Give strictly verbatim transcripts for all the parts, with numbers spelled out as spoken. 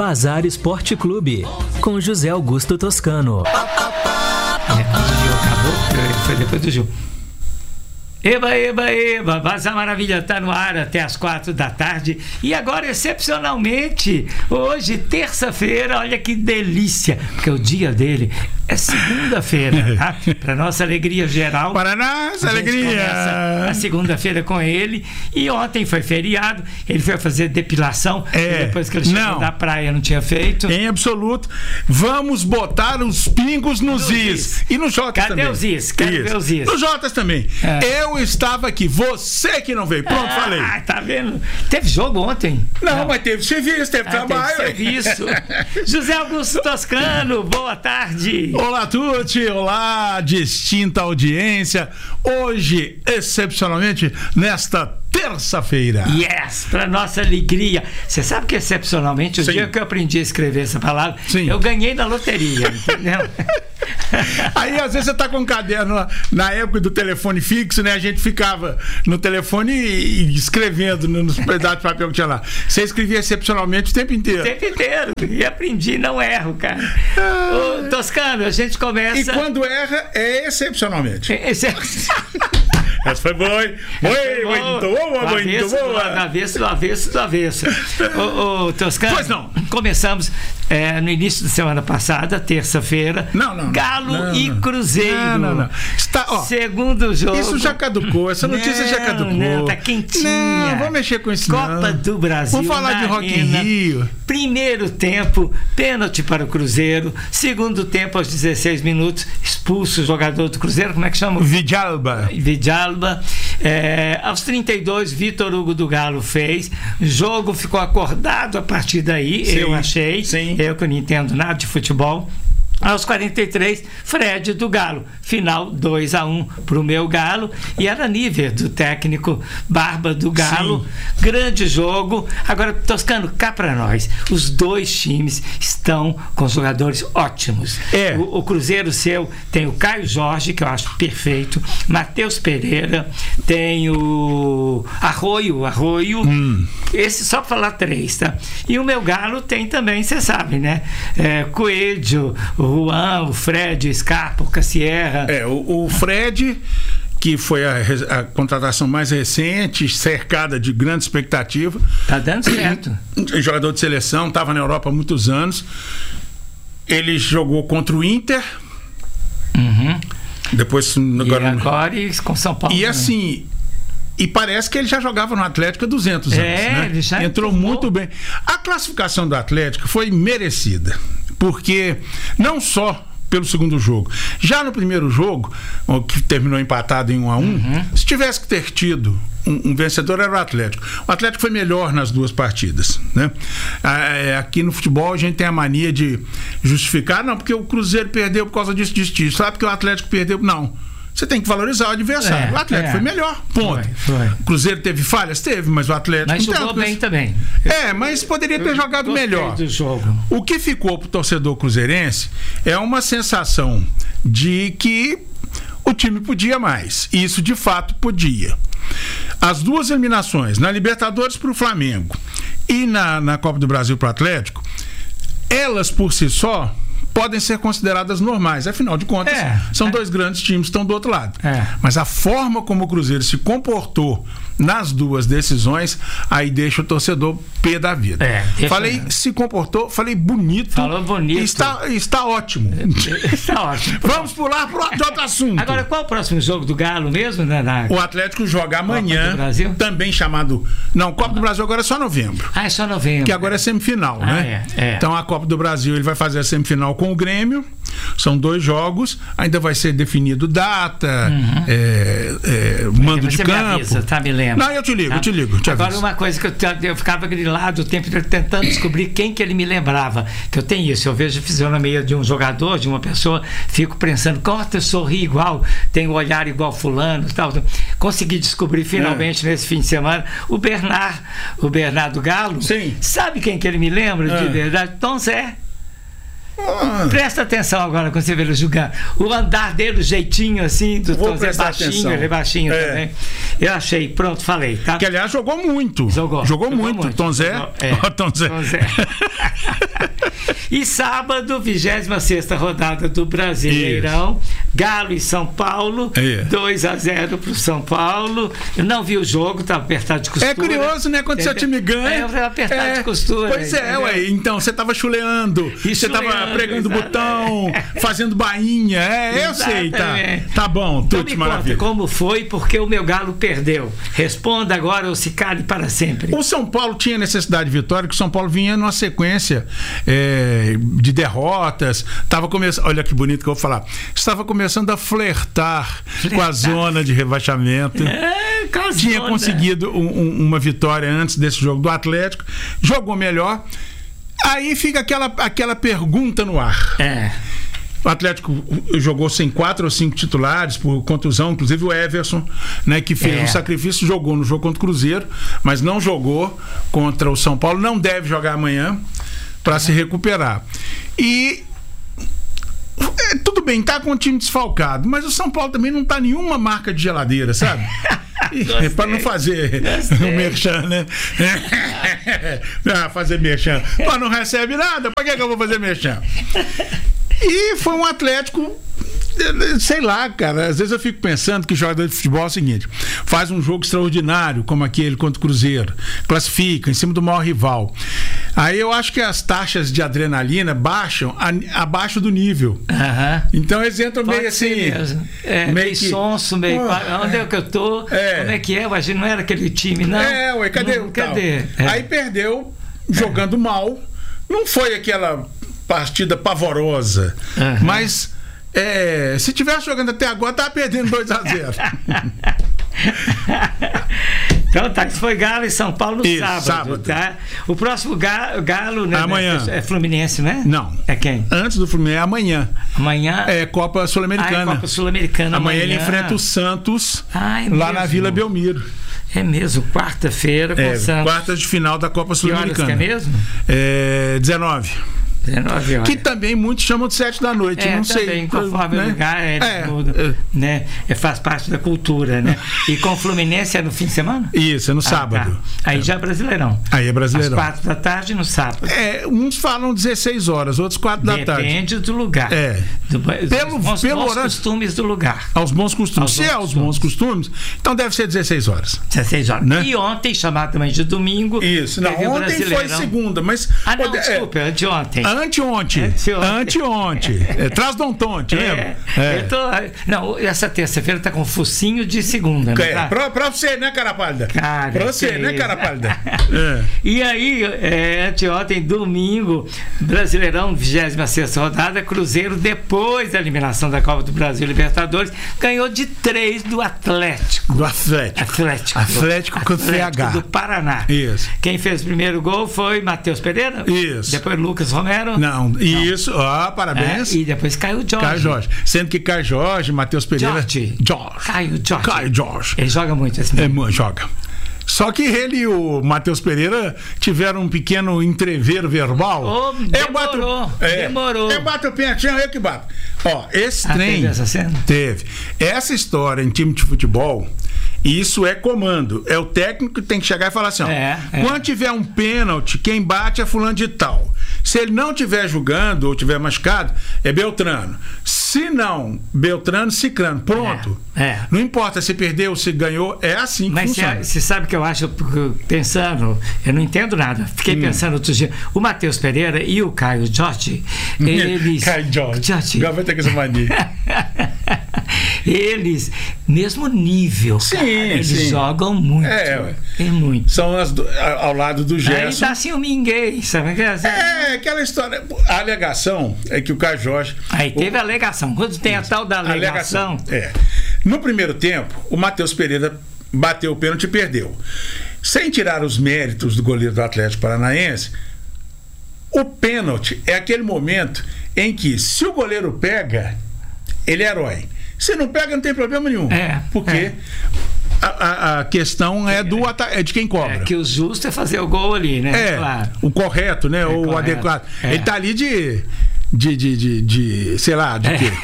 Bazar Esporte Clube, com José Augusto Toscano. É, o Gil acabou, foi depois do Gil. Eba, eba, eba, Bazar Maravilha está no ar até as quatro da tarde. E agora, excepcionalmente, hoje, terça-feira, olha que delícia, porque o dia dele é segunda-feira, tá? Para nossa alegria geral. Para nossa alegria! A segunda-feira com ele. E ontem foi feriado, ele foi fazer depilação. É, depois que ele chegou não. da praia, não tinha feito. Em absoluto. Vamos botar os pingos nos No is. is. E no Jotas Cadê também. os is? Cadê Isso. os is? No Jotas também. É. Eu estava aqui, você que não veio. Pronto, ah, falei. Tá vendo? Teve jogo ontem? Não, não. mas teve serviço, teve ah, trabalho. Teve serviço. José Augusto Toscano, boa tarde. Olá, Tuti. Olá, distinta audiência. Hoje, excepcionalmente, nesta terça-feira. Yes, para nossa alegria. Você sabe que excepcionalmente, o Sim. dia que eu aprendi a escrever essa palavra, Sim. eu ganhei na loteria, entendeu? Aí às vezes você tá com um caderno lá, na época do telefone fixo, né? A gente ficava no telefone e, e escrevendo nos pedaços de papel que tinha lá. Você escrevia excepcionalmente o tempo inteiro. O tempo inteiro. E aprendi, não erro, cara. Ah. Ô, Toscano, a gente começa. E quando erra, é excepcionalmente. Esse... Essa foi boa, hein? Oi, muito boa, muito boa. Do avesso, do avesso, do avesso. Ô, ô, Toscano, pois não. Começamos é, no início da semana passada, terça-feira. Não, não. Galo não, e não. Cruzeiro. Não, não, não. Está, ó, segundo jogo. Isso já caducou, essa notícia não, já caducou. Não, tá quentinha. Não, vamos mexer com isso. Copa não. do Brasil. Vamos falar de Rock in Rio. Primeiro tempo, pênalti para o Cruzeiro. Segundo tempo, aos dezesseis minutos, expulso o jogador do Cruzeiro. Como é que chama? Vidalba. Vidalba. É, aos trinta e dois, Vitor Hugo do Galo fez. O jogo ficou acordado a partir daí, sim, eu achei. Sim. Eu que não entendo nada de futebol. Aos quarenta e três, Fred do Galo. Final dois a um para o meu Galo. E era nível do técnico Barba do Galo. Sim. Grande jogo. Agora, Toscano, cá para nós. Os dois times estão com jogadores ótimos. É. O, o Cruzeiro seu tem o Caio Jorge, que eu acho perfeito. Matheus Pereira. Tem o Arroio. Arroio. Hum. Esse só para falar três, tá? E o meu Galo tem também, você sabe, né? É, Coelho, o Juan, o Fred, o Scarpa, o Cassierra. É, o, o Fred, que foi a, a contratação mais recente, cercada de grande expectativa. Tá dando certo. Jogador de seleção, estava na Europa há muitos anos. Ele jogou contra o Inter. Uhum. Depois agora, e agora com São Paulo. E assim, e parece que ele já jogava no Atlético há duzentos anos. É, né? ele já entrou muito bem. A classificação do Atlético foi merecida, porque não só pelo segundo jogo, já no primeiro jogo, que terminou empatado em um a um, uhum. se tivesse que ter tido um, um vencedor, era o Atlético. O Atlético foi melhor nas duas partidas, né? Aqui no futebol a gente tem a mania de justificar, não, porque o Cruzeiro perdeu por causa disso, disso, disso, sabe, porque o Atlético perdeu, não. Você tem que valorizar o adversário. É, o Atlético é. foi melhor, ponto. Foi, foi. O Cruzeiro teve falhas? Teve, mas o Atlético... Mas jogou bem isso. também. É, mas poderia ter Eu jogado melhor. Do jogo. O que ficou pro torcedor cruzeirense é uma sensação de que o time podia mais. E isso, de fato, podia. As duas eliminações, na Libertadores pro Flamengo e na, na Copa do Brasil pro Atlético, elas, por si só, podem ser consideradas normais, afinal de contas, é, são é. dois grandes times que estão do outro lado. É. Mas a forma como o Cruzeiro se comportou nas duas decisões, aí deixa o torcedor pé da vida. É, falei eu... se comportou, falei bonito. Falou bonito. Está, está ótimo. Está ótimo. Vamos pular para outro assunto. Agora, qual é o próximo jogo do Galo mesmo? Na, na... O Atlético joga amanhã, também chamado... Não, Copa do Brasil agora é só novembro. Ah, é só novembro. Que agora é semifinal, ah, né? É, é. Então a Copa do Brasil ele vai fazer a semifinal com o Grêmio. São dois jogos, ainda vai ser definido data, uhum. é, é, mando você de campo. Me avisa, tá, me lembra. Não, eu te ligo, tá. eu te ligo. Te Agora, aviso. uma coisa que eu, eu ficava grilado o tempo tentando descobrir quem que ele me lembrava. Que eu tenho isso, eu vejo a fisionomia de um jogador, de uma pessoa, fico pensando, corta, eu sorri igual, tem o olhar igual fulano, tal. Consegui descobrir finalmente é. nesse fim de semana o Bernard, o Bernardo Galo. Sim. Sabe quem que ele me lembra é. de verdade? Tom Zé. Ah. Presta atenção agora quando você vê ele jogando. O andar dele, o jeitinho assim, do Vou Tom Zé prestar baixinho, atenção. ele é baixinho É. também. Eu achei, pronto, falei, tá? Que, aliás, jogou muito. Jogou. Jogou, Jogou muito. muito. Tom Zé. Jogou, é. Ó, Tom Zé. Tom Zé. E sábado, vigésima sexta rodada do Brasileirão. Isso. Galo e São Paulo. É. dois a zero pro São Paulo. Eu não vi o jogo, estava apertado de costura. É curioso, né? Quando seu time ganha. É, eu tava apertado é, de costura. Pois é, entendeu? ué. Então, você tava chuleando. E Você tava chuleando, pregando exato. botão, fazendo bainha. É, eu sei, tá. Exatamente. Tá bom, Então tudo me maravilha. conta como foi, porque o meu Galo perdeu. Responda agora ou se cale para sempre. O São Paulo tinha necessidade de vitória, que o São Paulo vinha numa sequência é, de derrotas. Tava começando, olha que bonito que eu vou falar. Estava começando a flertar, Flertar. com a zona de rebaixamento. É, com a Tinha zona. conseguido um- um- uma vitória antes desse jogo do Atlético, jogou melhor. Aí fica aquela, aquela pergunta no ar. É. O Atlético jogou sem quatro ou cinco titulares por contusão, inclusive o Everson, né, que fez É. um sacrifício, jogou no jogo contra o Cruzeiro, mas não jogou contra o São Paulo, não deve jogar amanhã para se recuperar. E é, tudo bem, tá com o time desfalcado, mas o São Paulo também não tá nenhuma marca de geladeira, sabe? Gostei. Para não fazer Gostei. o merchan, né? Ah, fazer merchan. Pô, não recebe nada, para que, que eu vou fazer merchan? E foi um Atlético, sei lá, cara, às vezes eu fico pensando que jogador de futebol é o seguinte: faz um jogo extraordinário, como aquele contra o Cruzeiro, classifica em cima do maior rival. Aí eu acho que as taxas de adrenalina baixam a- abaixo do nível. Aham. Então eles entram meio Pode ser assim. mesmo. É, meio meio que- sonso, meio. Oh. Onde é que eu tô? É. Como é que é? Mas não era aquele time, não. É, ué, cadê não, o tal? Cadê? É. Aí perdeu jogando mal. Não foi aquela partida pavorosa, Aham. mas é, se tivesse jogando até agora, tava perdendo dois a zero. Então tá, isso foi Galo e São Paulo no Isso, sábado, sábado. tá? O próximo Galo, Galo né, Amanhã. É Fluminense, né? Não. É quem? Antes do Fluminense, é amanhã. Amanhã. É Copa Ah, é Sul-Americana. Copa Sul-Americana. Amanhã ele enfrenta o Santos Ah, é lá na mesmo? Vila Belmiro. É mesmo, quarta-feira com É, o Santos. quartas de final da Copa Que horas que Sul-Americana. é mesmo? É, dezenove. dezenove horas. Que também muitos chamam de sete da noite. É, não também, sei. conforme né? o lugar, é, É, muda, é. né? É, faz parte da cultura, né? E com o Fluminense é no fim de semana? Isso, é no Ah, sábado. tá. Aí já é Brasileirão. Aí é Brasileirão. Às quatro da tarde no sábado. É, uns falam dezesseis horas, outros quatro da tarde. Depende do lugar. É. Do, Pelo- dos bons, pelo bons horário- costumes do lugar. Aos bons costumes. Aos Se bons é aos bons costumes, então deve ser dezesseis horas. dezesseis horas. Né? E ontem, chamado também de domingo. Isso. Não, teve o ontem foi Brasileirão. segunda, mas. Ah, não, Pode- é, desculpa, anteontem. Anteontem. Anteontem. Anteontem. É, traz Dom Tonte, lembra? É, eu tô, não, essa terça-feira tá com focinho de segunda, né? É, Tá? pra, pra você, né, cara pálida? Cara, pra você, que né, isso. cara pálida? É. E aí, é, anteontem, domingo, Brasileirão, vigésima sexta rodada, Cruzeiro, depois da eliminação da Copa do Brasil Libertadores, ganhou de três do Atlético. Do Atlético. Atlético. Atlético com C H. do Paraná. Isso. Quem fez o primeiro gol foi Matheus Pereira. Isso. Depois Lucas Romero. Não, isso, ó, parabéns. É, e depois Caio Jorge. Caio Jorge. Sendo que Caio Jorge, Matheus Pereira. Jorge. Jorge. Caio Jorge. Caio Jorge. Ele joga muito esse É, menino. mano, joga. Só que ele e o Matheus Pereira tiveram um pequeno entreveiro verbal. Oh, eu bato, demorou, é, demorou. Eu bato o pentinho, eu que bato. Ó, esse Ah, trem. teve essa cena? Teve. Essa história em time de futebol, isso é comando. É o técnico que tem que chegar e falar assim: ó, É, é. quando tiver um pênalti, quem bate é fulano de tal. Se ele não estiver julgando ou tiver machucado, é Beltrano. Se não, Beltrano, Cicrano. Pronto. É, é. Não importa se perdeu, se ganhou, é assim que Mas funciona. você sabe que eu acho, pensando, eu não entendo nada. Fiquei Hum. pensando outro dia. O Matheus Pereira e o Caio Jorge, eles. Caio Jorge. Jorge. Agora vai ter que essa mania. Eles, mesmo nível, Sim, cara, eles sim. jogam muito. É, ué. É muito. São as do- a- ao lado do Aí Gerson. dá assim um minguei, sabe? É, aquela história. A alegação é que o Caio Jorge. Aí teve o, a alegação. Quando tem a tal da alegação. É. No primeiro tempo, o Matheus Pereira bateu o pênalti e perdeu. Sem tirar os méritos do goleiro do Atlético Paranaense, o pênalti é aquele momento em que, se o goleiro pega, ele é herói. Se não pega, não tem problema nenhum. É, Porque é. A, a- a questão é, do, ata- é de quem cobra. É que o justo é fazer o gol ali, né? É, Claro. o correto, né? ou o correto. adequado. É. Ele tá ali de, de, de, de, de sei lá, de quê?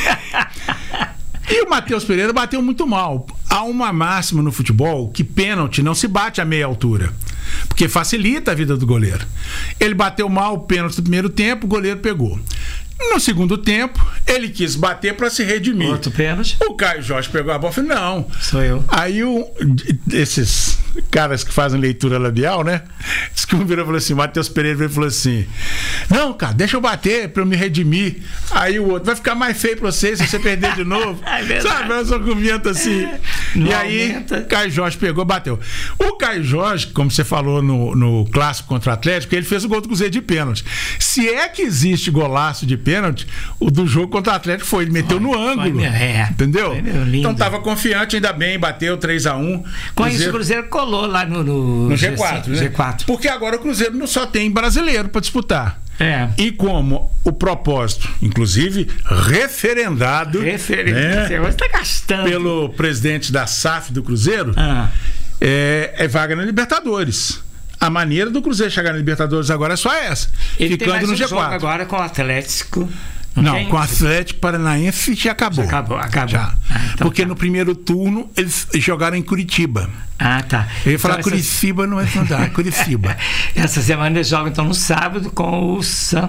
E o Matheus Pereira bateu muito mal. Há uma máxima no futebol que pênalti não se bate a meia altura, porque facilita a vida do goleiro. Ele bateu mal o pênalti no primeiro tempo, o goleiro pegou. No segundo tempo, ele quis bater para se redimir. Outro pênalti. O Caio Jorge pegou a bola e falou: não. Sou eu. Aí o, esses caras que fazem leitura labial, né? Diz que um virou e falou assim: Matheus Pereira falou assim: não, cara, deixa eu bater para eu me redimir. Aí o outro: vai ficar mais feio para você se você perder de novo. É sabe? Mas argumento assim. É, e aí, aumenta. Caio Jorge pegou, bateu. O Caio Jorge, como você falou no, no clássico contra o Atlético, ele fez o gol do Cruzeiro de pênalti. Se é que existe golaço de pênalti, o do jogo contra o Atlético foi, ele meteu foi, no ângulo. Foi, é. Entendeu? Foi, então tava confiante, ainda bem, bateu três a um. Com Cruzeiro, isso o Cruzeiro colou lá no, no, no G quatro, né? G quatro. Porque agora o Cruzeiro não só tem brasileiro para disputar. É. E como o propósito, inclusive referendado, Referendado, né, você está gastando, pelo presidente da S A F do Cruzeiro, ah. é, é vaga na Libertadores. A maneira do Cruzeiro chegar na Libertadores agora é só essa. Ele ficando tem mais no um G quatro. Jogo agora com o Atlético. Não, não com o Atlético Paranaense já acabou. Já acabou, acabou. Já. Ah, então Porque tá. No primeiro turno eles jogaram em Curitiba. Ah, tá. Eu ia falar então, Curitiba, essas... não é Curitiba. Essa semana eles jogam então no sábado com o São